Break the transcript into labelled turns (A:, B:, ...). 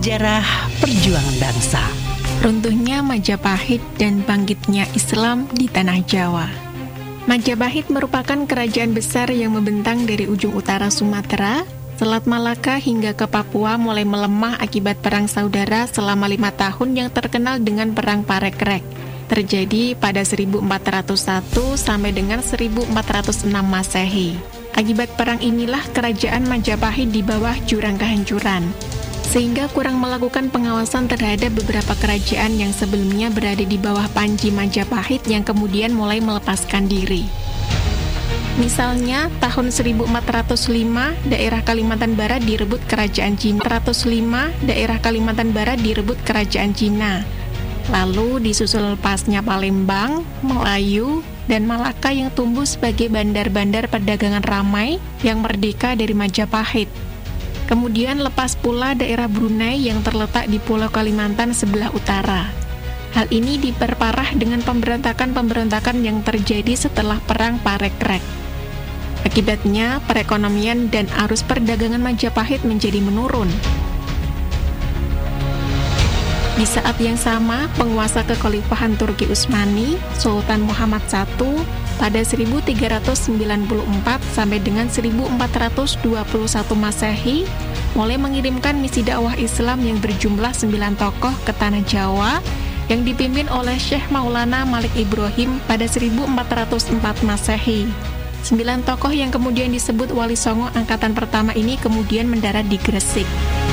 A: Sejarah perjuangan bangsa.
B: Runtuhnya Majapahit dan bangkitnya Islam di Tanah Jawa. Majapahit merupakan kerajaan besar yang membentang dari ujung utara Sumatera, Selat Malaka hingga ke Papua mulai melemah akibat perang saudara selama 5 tahun yang terkenal dengan Perang Parekrek. Terjadi pada 1401 sampai dengan 1406 Masehi. Akibat perang inilah kerajaan Majapahit di bawah jurang kehancuran, sehingga kurang melakukan pengawasan terhadap beberapa kerajaan yang sebelumnya berada di bawah panji Majapahit yang kemudian mulai melepaskan diri. Misalnya, tahun 1405, daerah Kalimantan Barat direbut kerajaan Cina. 1405, daerah Kalimantan Barat direbut kerajaan Cina. Lalu disusul lepasnya Palembang, Melayu, dan Malaka yang tumbuh sebagai bandar-bandar perdagangan ramai yang merdeka dari Majapahit. Kemudian lepas pula daerah Brunei yang terletak di Pulau Kalimantan sebelah utara. Hal ini diperparah dengan pemberontakan-pemberontakan yang terjadi setelah Perang Parekrek. Akibatnya, perekonomian dan arus perdagangan Majapahit menjadi menurun. Di saat yang sama, penguasa kekhalifahan Turki Utsmani, Sultan Muhammad I, pada 1394 sampai dengan 1421 Masehi, mulai mengirimkan misi dakwah Islam yang berjumlah 9 tokoh ke Tanah Jawa, yang dipimpin oleh Syekh Maulana Malik Ibrahim pada 1404 Masehi. 9 tokoh yang kemudian disebut Wali Songo angkatan pertama ini kemudian mendarat di Gresik.